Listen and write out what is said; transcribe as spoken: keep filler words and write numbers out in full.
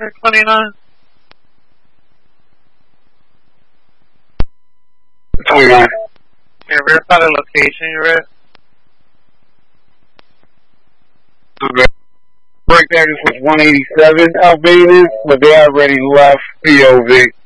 twenty-nine? twenty-nine. Can you verify the location you're at? Okay. Break that, this was one eighty-seven Albanians, but they already left P O V.